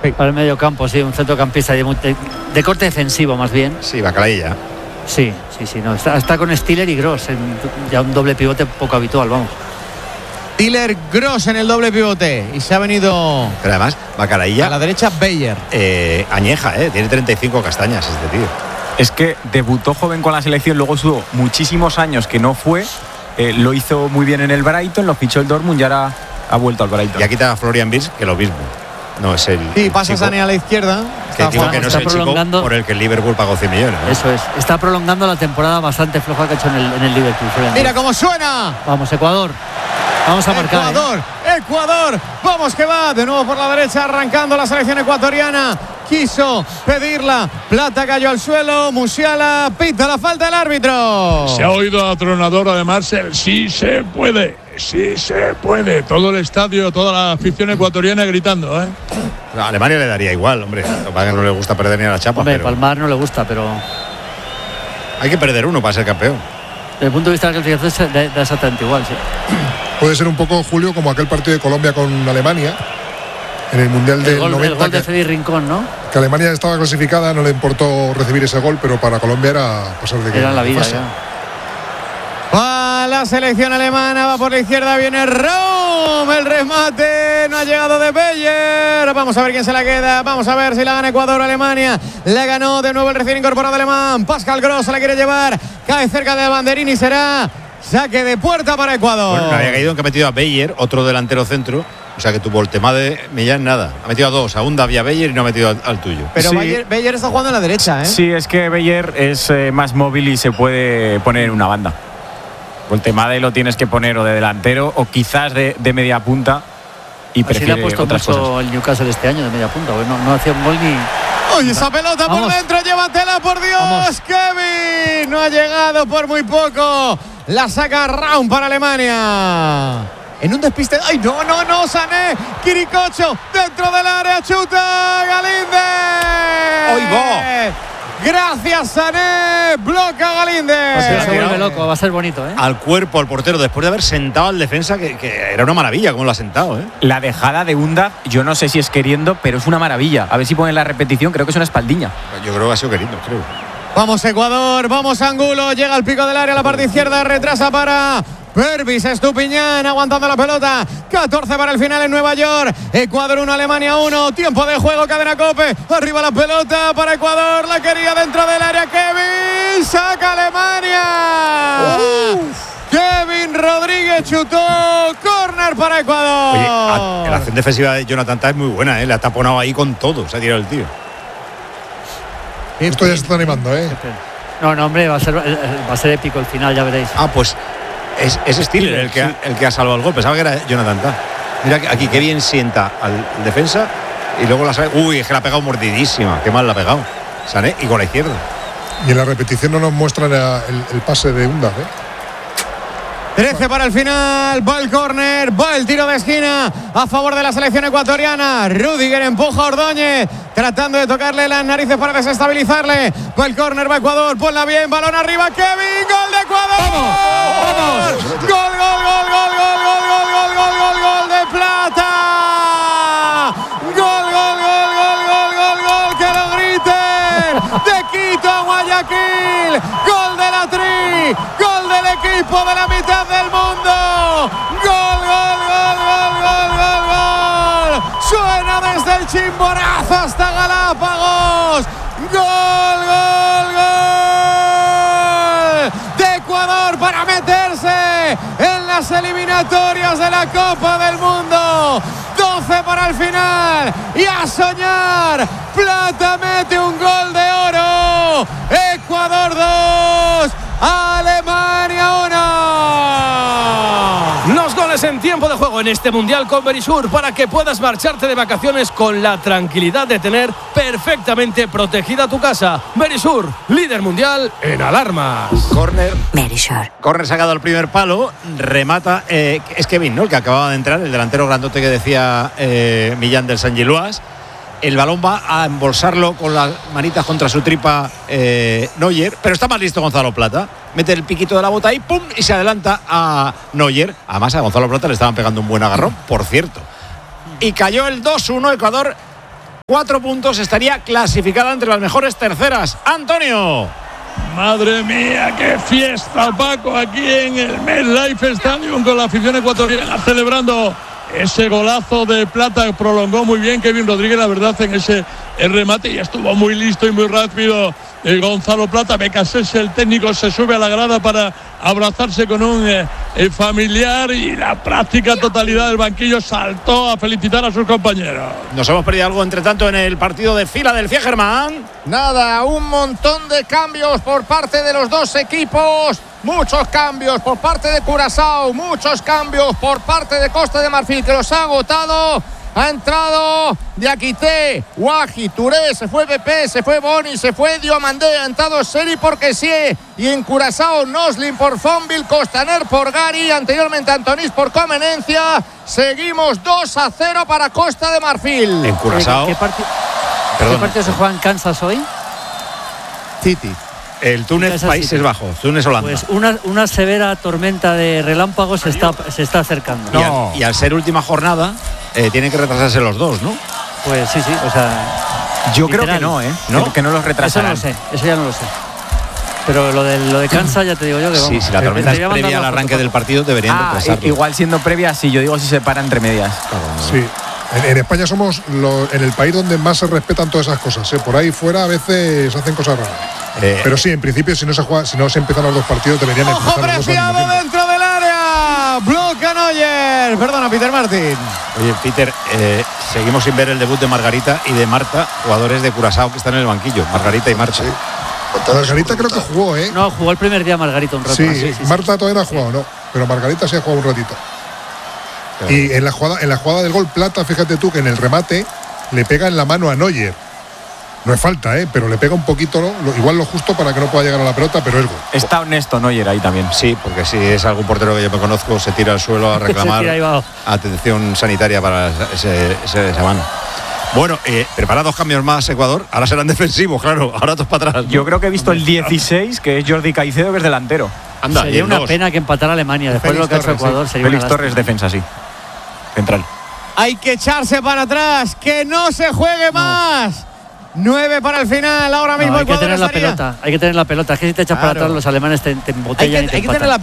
Para el medio campo, sí, un centrocampista de corte defensivo más bien. Sí, Bacalailla. Sí, no, está con Stiller y Gross, ya un doble pivote poco habitual, vamos. Stiller, Gross en el doble pivote y se ha venido. Pero además, Bacalailla a la derecha, Beyer. Añeja, tiene 35 castañas este tío. Es que debutó joven con la selección, luego estuvo muchísimos años que no fue, lo hizo muy bien en el Brighton, lo fichó el Dortmund y ahora ha vuelto al Brighton. Y aquí está Florian Wirtz, que lo mismo. No es el. Sí, pasa Sané a la izquierda. Que digo que no es el chico por el que el Liverpool pagó 100 millones, ¿no? Eso es. Está prolongando la temporada bastante floja que ha hecho en el Liverpool. Mira cómo suena. Vamos, Ecuador. Vamos a marcar. Ecuador. Vamos que va. De nuevo por la derecha, arrancando la selección ecuatoriana. Quiso pedirla. Plata cayó al suelo. Musiala pita la falta del árbitro. Se ha oído atronador, además, sí se puede. Sí se puede. Todo el estadio, toda la afición ecuatoriana gritando, ¿eh? A Alemania le daría igual, hombre. Lo que no le gusta perder ni a la chapa. Hombre, pero Palmar no le gusta, pero hay que perder uno para ser campeón. Desde el punto de vista de la clasificación da exactamente igual, sí. Puede ser un poco, Julio, como aquel partido de Colombia con Alemania en el Mundial del 90. El gol de Freddy Rincón, ¿no? Que Alemania estaba clasificada, no le importó recibir ese gol, pero para Colombia era pasar de era la vida fase. ya. Va la selección alemana, va por la izquierda, viene Raum, el remate, no ha llegado de Beyer. Vamos a ver quién se la queda, vamos a ver si la gana Ecuador o Alemania. La ganó de nuevo el recién incorporado alemán, Pascal Gross se la quiere llevar, cae cerca del banderín y será saque de puerta para Ecuador. Bueno, no había caído en que ha metido a Beyer, otro delantero centro. O sea que tuvo el tema de Millán, nada. Ha metido a dos, a un David Beyer y no ha metido al tuyo. Pero sí. Beyer está jugando en la derecha, ¿eh? Sí, es que Beyer es más móvil y se puede poner en una banda. El tema de lo tienes que poner o de delantero o quizás de media punta y prefiere le ha puesto otras mucho cosas. el Newcastle este año de media punta, no hacía un gol ni. ¡Oye, esa pelota por dentro! ¡Llévatela, por Dios! Vamos. ¡Kevin! No ha llegado por muy poco. La saca Raum para Alemania. En un despiste. ¡Ay, no! Sané. Quiricocho dentro del área. ¡Chuta! ¡Galíndez! ¡Hoy va! Gracias, Sané. Bloca Galíndez. Se vuelve loco, va a ser bonito, ¿eh? Al cuerpo, al portero, después de haber sentado al defensa, que era una maravilla cómo lo ha sentado, ¿eh? La dejada de Unda, yo no sé si es queriendo, pero es una maravilla. A ver si ponen la repetición, creo que es una espaldiña. Yo creo que ha sido querido, creo. Vamos Ecuador, vamos Angulo, llega al pico del área, la parte izquierda, retrasa para Pervis Estupiñán, aguantando la pelota, 14 para el final en Nueva York, Ecuador 1, Alemania 1, tiempo de juego, cadena Cope, arriba la pelota para Ecuador, la quería dentro del área, Kevin, saca Alemania. Kevin Rodríguez chutó, córner para Ecuador. Oye, la acción defensiva de Jonathan Tah es muy buena, ¿eh? Le ha taponado ahí con todo, se ha tirado el tío. Esto ya se está animando, ¿eh? No, hombre, va a ser épico el final, ya veréis. Ah, pues es Stiller el que ha salvado el gol. Pensaba que era Jonathan Tah. Mira aquí qué bien sienta al defensa y luego la sabe. Uy, es que la ha pegado mordidísima. Qué mal la ha pegado. Sané y con la izquierda. Y en la repetición no nos muestran el pase de Unda, ¿eh? 13 para el final, va el córner, va el tiro de esquina a favor de la selección ecuatoriana. Rüdiger empuja a Ordóñez, tratando de tocarle las narices para desestabilizarle. Va el córner, va Ecuador, ponla bien, balón arriba, Kevin, gol de Ecuador. ¡Vamos! Gol de Plata. Gol, que lo griten. De Quito a Guayaquil, gol de la Tri, gol del equipo de la mitad del mundo. Gol. Suena desde el Chimborazo hasta Galápagos. Gol de Ecuador para meterse en las eliminatorias de la Copa del Mundo. 12 para el final y a soñar. Plata mete un gol de oro. Ecuador 2, Alemania 1. Los goles en tiempo de juego en este Mundial con Verisur para que puedas marcharte de vacaciones con la tranquilidad de tener perfectamente protegida tu casa. Verisur, líder mundial en alarmas. Corner. Verisur. Corner sacado al primer palo, remata. Es Kevin, ¿no? El que acababa de entrar, el delantero grandote que decía Millán del San Giluas. El balón va a embolsarlo con las manitas contra su tripa Neuer, pero está más listo Gonzalo Plata. Mete el piquito de la bota ahí, ¡pum! Y se adelanta a Neuer. Además a Gonzalo Plata le estaban pegando un buen agarrón, por cierto. Y cayó el 2-1, Ecuador 4 puntos, estaría clasificada entre las mejores terceras. Antonio. Madre mía, qué fiesta, Paco, aquí en el MetLife Stadium con la afición ecuatoriana celebrando ese golazo de Plata. Prolongó muy bien Kevin Rodríguez, la verdad, en ese remate, y estuvo muy listo y muy rápido Gonzalo Plata. Becasés, el técnico, se sube a la grada para abrazarse con un familiar, y la práctica totalidad del banquillo saltó a felicitar a sus compañeros. Nos hemos perdido algo, entre tanto, en el partido de Filadelfia, Germán. Nada, un montón de cambios por parte de los dos equipos. Muchos cambios por parte de Curazao, muchos cambios por parte de Costa de Marfil, que los ha agotado. Ha entrado Diakité, Wahi, Touré, se fue BP, se fue Boni, se fue Diomandé, ha entrado Seri por Kessie, y en Curazao Noslin por Fonville, Costaner por Gary, anteriormente Antonís por Comenencia. Seguimos 2-0 para Costa de Marfil. En Curazao. ¿Qué partido se juega en Kansas hoy? City. El Túnez, Kansas Países City. Bajos, Túnez, Holanda. Pues una severa tormenta de relámpagos se está acercando. No. Y al ser última jornada, tienen que retrasarse los dos, ¿no? Pues sí, o sea. Yo literal. creo que no, ¿No? Que no los retrasarán. Eso no lo sé, eso ya no lo sé. Pero lo de Kansas ya te digo yo que vamos. Sí, si la tormenta es Te voy a mandar previa al la arranque foto. del partido, deberían retrasarlo. Igual siendo previa, sí, yo digo si se para entre medias. Sí. En España somos en el país donde más se respetan todas esas cosas. Por ahí fuera a veces hacen cosas raras. Pero sí, en principio, si no se empiezan los dos partidos, deberían ¡Ojo empezar los dos al mismo preciado tiempo. dentro del área! Bloca Neuer. Perdona, Peter Martin. Oye, Peter, seguimos sin ver el debut de Margarita y de Marta, jugadores de Curazao que están en el banquillo. Margarita y Marta. Margarita creo que jugó, ¿eh? No, jugó el primer día Margarita un rato. Sí, Marta todavía no ha jugado, no. Pero Margarita sí ha jugado un ratito. Y en la jugada del gol, Plata, fíjate tú que en el remate le pega en la mano a Neuer. No es falta, pero le pega un poquito, ¿no? Igual lo justo para que no pueda llegar a la pelota, pero es gol. Está honesto Neuer ahí también. Sí, porque si es algún portero que yo me conozco, se tira al suelo a reclamar atención sanitaria para esa mano. Bueno, prepara 2 cambios más Ecuador. Ahora serán defensivos, claro. Ahora todos para atrás, ¿no? Yo creo que he visto el 16, que es Jordi Caicedo, que es delantero. Anda, sería una pena que empatara Alemania. Después de lo que ha hecho Ecuador, sería Félix Torres, defensa, sí. Central. Hay que echarse para atrás, que no se juegue más. 9 para el final, ahora mismo hay que Ecuador tener la estaría. pelota, hay que tener la pelota. Es que si te echas para atrás, los alemanes te embotellan y te Hay que tener empatan. la